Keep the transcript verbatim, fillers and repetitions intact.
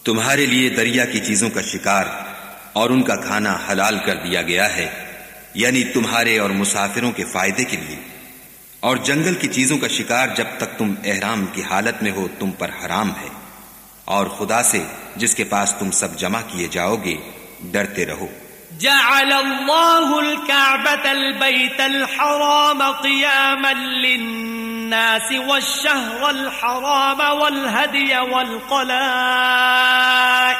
तुम्हारे लिए दरिया की चीजों का शिकार और उनका खाना हलाल कर दिया गया है, यानी तुम्हारे और मुसाफिरों के फायदे के लिए। और जंगल की चीजों का शिकार जब तक तुम एहराम की हालत में हो तुम पर हराम है। और खुदा से जिसके पास तुम सब जमा किए जाओगे डरते रहो। जअलल्लाहुल कअबतल बैतल हराम क़ियामन लिन्नास वश्शहरल हराम वल हदिय वल क़लाइद